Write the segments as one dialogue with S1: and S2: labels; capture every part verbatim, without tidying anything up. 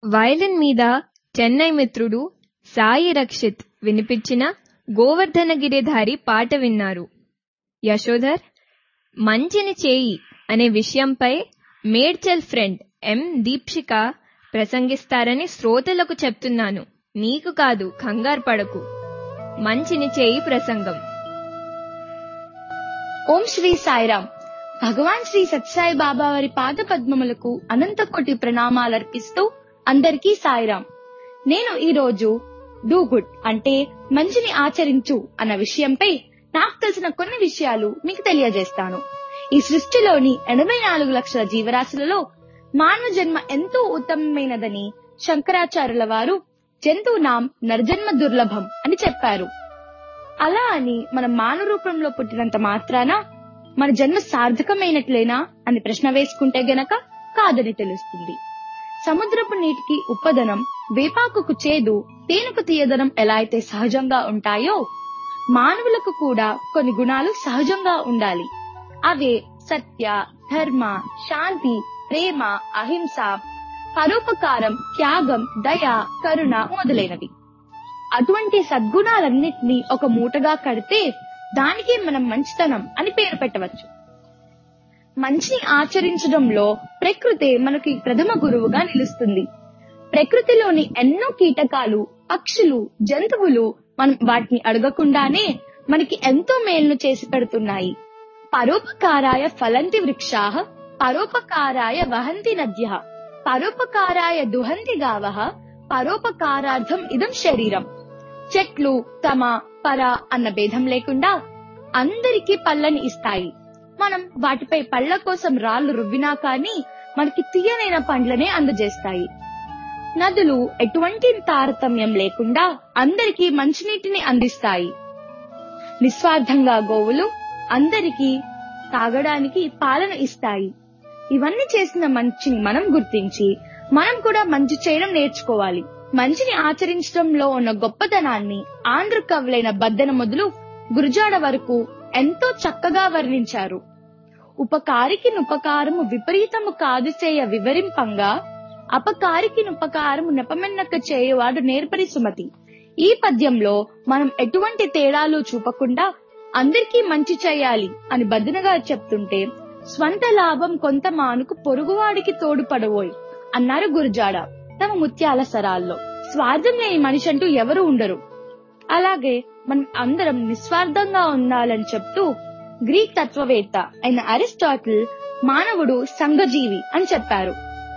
S1: Violin మీద చెన్నై మిత్రుడు సాయి రక్షిత్ వినిపించిన గోవర్ధన గిరిధారి పాట విన్నారు. యశోధర్ మంచిని చేయి అనే విషయంపై మేడ్చల్ ఫ్రెండ్ ఎం దీప్షిక ప్రసంగిస్తారని శ్రోతలకు చెప్తున్నాను. నీకు కాదు, కంగారు పడకు. మంచిని చేయి ప్రసంగం.
S2: ఓం శ్రీ సాయిరాం. భగవాన్ శ్రీ సత్యసాయి బాబా వారి పాద పద్మములకు అనంత కోటి ప్రణామాలర్పిస్తూ అందరికీ సాయిరాం. నేను ఈ రోజు డూ గుడ్ అంటే మంచిని ఆచరించు అన్న విషయంపై నాకు తెలిసిన కొన్ని విషయాలు మీకు తెలియజేస్తాను. ఈ సృష్టిలోని ఎనభై నాలుగు లక్షల జీవరాశులలో మానవ జన్మ ఎంతో ఉత్తమమైనదని శంకరాచార్యుల వారు జంతువునాం నరజన్మ దుర్లభం అని చెప్పారు. అలా అని మనం మానవ రూపంలో పుట్టినంత మాత్రాన మన జన్మ సార్థకమైనట్లేనా అని ప్రశ్న వేసుకుంటే గనక కాదని తెలుస్తుంది. సముద్రపు నీటికి ఉప్పదనం, వేపాకుకు చేదు, తేనెకు తీయదనం ఎలా అయితే సహజంగా ఉంటాయో మానవులకు కూడా కొన్ని గుణాలు సహజంగా ఉండాలి. అవే సత్య, ధర్మ, శాంతి, ప్రేమ, అహింస, పరోపకారం, త్యాగం, దయ, కరుణ మొదలైనవి. అటువంటి సద్గుణాలన్నింటినీ ఒక మూటగా కడితే దానికి మనం మంచితనం అని పేరు పెట్టవచ్చు. మంచిని ఆచరించడంలో ప్రకృతి మనకి ప్రథమ గురువుగా నిలుస్తుంది. ప్రకృతిలోని ఎన్నో కీటకాలు, పక్షులు, జంతువులు మనం వాటిని అడగకుండానే మనకి ఎంతో మేలును చేసి పెడుతున్నాయి. పరోపకారాయ ఫలంతి వృక్షాః, పరోపకారాయ వహంతి నద్యః, పరోపకారాయ దుహంతి గావః, పరోపకారార్థం ఇదం శరీరం. చెట్లు తమ పర అన్న భేదం లేకుండా అందరికీ పళ్ళని ఇస్తాయి. మనం వాటిపై పళ్ళ కోసం రాళ్లు రువ్వినా కానీ మనకి తీయనైన పండ్లనే అందజేస్తాయి. నదులు ఎటువంటి తారతమ్యం లేకుండా అందరికీ మంచినీటిని అందిస్తాయి. నిస్వార్థంగా గోవులు అందరికీ తాగడానికి పాలను ఇస్తాయి. ఇవన్నీ చేసిన మంచిని మనం గుర్తించి మనం కూడా మంచి చేయడం నేర్చుకోవాలి. మంచిని ఆచరించడంలో ఉన్న గొప్పతనాన్ని ఆంధ్ర కవులైన బద్దెన మొదలు గురుజాడ వరకు ఎంతో చక్కగా వర్ణించారు. ఉపకారికి నుపకారము విపరీతము కాదు చేయ వివరింపంగా, అపకారికి నుపకారము నెపమెన్నక చేయవాడు నేర్పరి సుమతి. ఈ పద్యంలో మనం ఎటువంటి తేడాలు చూపకుండా అందరికీ మంచి చేయాలి అని బద్దెనగా చెప్తుంటే, స్వంత లాభం కొంత మానుకు పొరుగువాడికి తోడుపడవోయ్ అన్నారు గురుజాడ తమ ముత్యాల సరాల్లో. స్వార్థం లేని మనిషి అంటూ ఎవరు ఉండరు. అలాగే మనం అందరం నిస్వార్థంగా ఉండాలని చెప్తూ గ్రీక్ తత్వవేత్త అయిన అరిస్టాటిల్ మానవుడు సంఘజీవి అని చెప్పారు.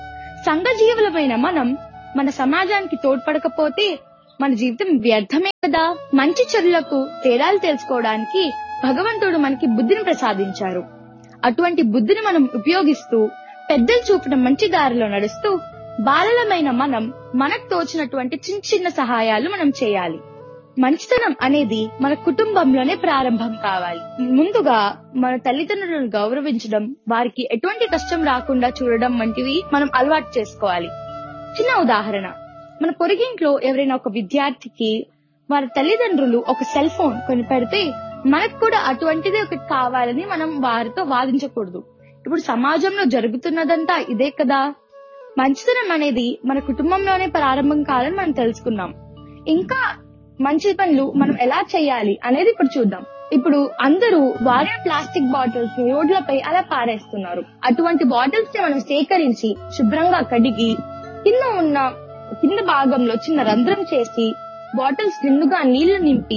S2: సంఘజీవులమైన మనం మన సమాజానికి తోడ్పడకపోతే మన జీవితం వ్యర్థమే కదా. మంచి చెడులకు తేడాలు తెలుసుకోవడానికి భగవంతుడు మనకి బుద్ధిని ప్రసాదించారు. అటువంటి బుద్ధిని మనం ఉపయోగిస్తూ పెద్దలు చూపిన మంచి దారిలో నడుస్తూ బాలలమైన మనం మనకు తోచినటువంటి చిన్న చిన్న సహాయాలు మనం చేయాలి. మంచితనం అనేది మన కుటుంబంలోనే ప్రారంభం కావాలి. ముందుగా మన తల్లిదండ్రులను గౌరవించడం, వారికి ఎటువంటి కష్టం రాకుండా చూడడం వంటివి మనం అలవాటు చేసుకోవాలి. చిన్న ఉదాహరణ, మన పొరుగింట్లో ఎవరైనా ఒక విద్యార్థికి వారి తల్లిదండ్రులు ఒక సెల్ ఫోన్ కొని పెడితే మనకు కూడా అటువంటిది ఒకటి కావాలని మనం వారితో వాదించకూడదు. ఇప్పుడు సమాజంలో జరుగుతున్నదంతా ఇదే కదా. మంచితనం అనేది మన కుటుంబంలోనే ప్రారంభం కావాలని మనం తెలుసుకున్నాం. ఇంకా మంచి పనులు మనం ఎలా చేయాలి అనేది ఇప్పుడు చూద్దాం. ఇప్పుడు అందరూ వాడే ప్లాస్టిక్ బాటిల్స్ ని రోడ్లపై అలా పారేస్తున్నారు. అటువంటి బాటిల్స్ ని మనం సేకరించి శుభ్రంగా కడిగి కింద ఉన్న కింద భాగంలో చిన్న రంధ్రం చేసి బాటిల్స్ నిండుగా నీళ్లు నింపి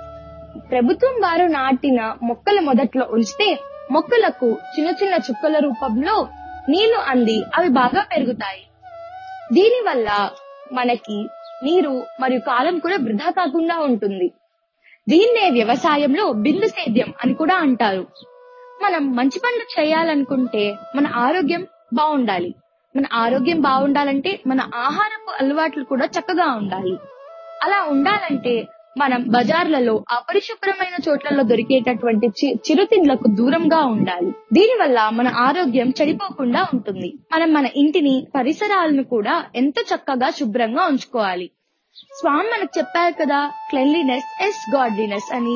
S2: ప్రభుత్వం వారు నాటిన మొక్కల మొదట్లో ఉంచితే మొక్కలకు చిన్న చిన్న చుక్కల రూపంలో నీళ్లు అంది అవి బాగా పెరుగుతాయి. దీని వల్ల మనకి నీరు మరియు కాలం కూడా వృధా కాకుండా ఉంటుంది. దీన్నే వ్యవసాయంలో బిందు సేద్యం అని కూడా అంటారు. మనం మంచి పనులు చేయాలనుకుంటే మన ఆరోగ్యం బాగుండాలి. మన ఆరోగ్యం బాగుండాలంటే మన ఆహారపు అలవాట్లు కూడా చక్కగా ఉండాలి. అలా ఉండాలంటే మనం బజార్లలో అపరిశుభ్రమైన చోట్లలో దొరికేటటువంటి చిరుతిండ్లకు దూరంగా ఉండాలి. దీని వల్ల మన ఆరోగ్యం చెడిపోకుండా ఉంటుంది. మనం మన ఇంటిని, పరిసరాలను కూడా ఎంతో చక్కగా శుభ్రంగా ఉంచుకోవాలి. స్వామి మనకు చెప్పారు కదా, క్లెన్లీనెస్ ఇస్ గాడ్లీనెస్ అని.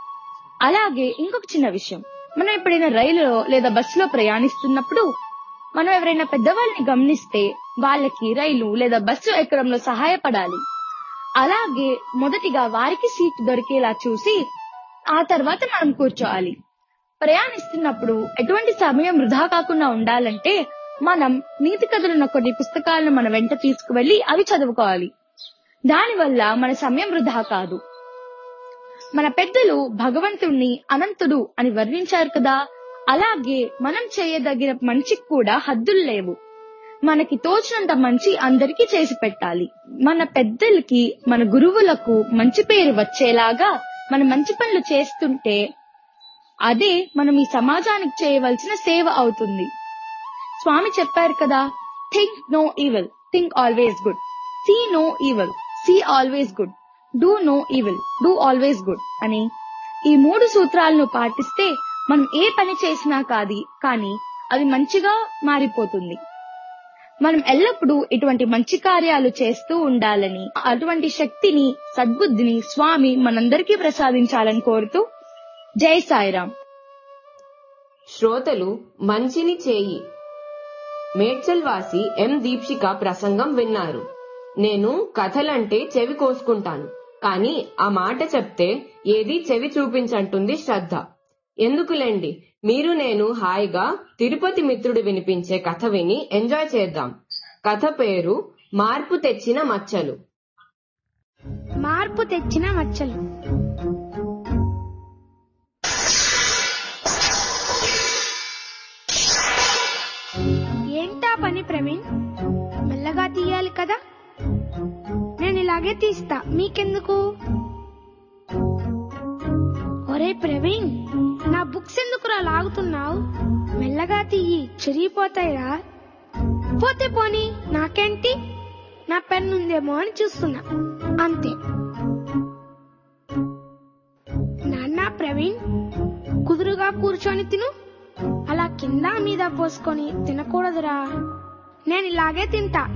S2: అలాగే ఇంకొక చిన్న విషయం, మనం ఎప్పుడైనా రైలులో లేదా బస్సులో ప్రయాణిస్తున్నప్పుడు మనం ఎవరైనా పెద్దవాళ్ళని గమనిస్తే వాళ్ళకి రైలు లేదా బస్సు ఎక్కడంలో సహాయపడాలి. అలాగే మొదటిగా వారికి సీట్ దొరికేలా చూసి ఆ తర్వాత మనం కూర్చోవాలి. ప్రయాణిస్తున్నప్పుడు ఎటువంటి సమయం వృధా కాకుండా ఉండాలంటే మనం నీతి కథలున్న కొన్ని పుస్తకాలను మన వెంట తీసుకువెళ్లి అవి చదువుకోవాలి. దానివల్ల మన సమయం వృధా కాదు. మన పెద్దలు భగవంతుణ్ణి అనంతుడు అని వర్ణించారు కదా, అలాగే మనం చేయదగిన మంచికి కూడా హద్దులు లేవు. మనకి తోచినంత మంచి అందరికీ చేసి పెట్టాలి. మన పెద్దలకి, మన గురువులకు మంచి పేరు వచ్చేలాగా మన మంచి పనులు చేస్తుంటే అదే మనం ఈ సమాజానికి చేయవలసిన సేవ అవుతుంది. స్వామి చెప్పారు కదా, think no evil, think always good, see no evil, see always good, do no evil, do always good అని. ఈ మూడు సూత్రాలను పాటిస్తే మనం ఏ పని చేసినా కాదు కానీ అది మంచిగా మారిపోతుంది. మనం ఎల్లప్పుడూ ఇటువంటి మంచి కార్యాలు చేస్తూ ఉండాలని, అటువంటి శక్తిని, సద్బుద్ధిని స్వామి మనందరికీ ప్రసాదించాలని కోరుతూ జై సాయిరాం.
S3: శ్రోతలు మంచిని చేయి మేడ్చల్ వాసి ఎం దీప్షిక ప్రసంగం విన్నారు. నేను కథలంటే చెవి కోసుకుంటాను, కానీ ఆ మాట చెప్తే ఏది చెవి చూపించంటుంది శ్రద్ధ. ఎందుకులేండి, మీరు నేను హాయిగా తిరుపతి మిత్రుడు వినిపించే కథ విని ఎంజాయ్ చేద్దాం. కథ పేరు మార్పు తెచ్చిన మచ్చలు.
S4: మార్పు తెచ్చిన మచ్చలు. ఏంటా పని ప్రవీణ్? మెల్లగా తీయాలి కదా. నేను ఇలాగే తీస్తా, మీకెందుకు? ఒరే ప్రవీణ్, నా బుక్స్ ఎందుకురా లాగుతున్నావు? మెల్లగా తీయి, చిరిగిపోతాయిరా. పోతే పోనీ, నాకేంటి? నా పెన్ ఉందేమో అని చూస్తున్నా, అంతే. నాన్న ప్రవీణ్, కుదురుగా కూర్చొని తిను. అలా కింద మీద పోసుకొని తినకూడదురా. నేను ఇలాగే తింటా,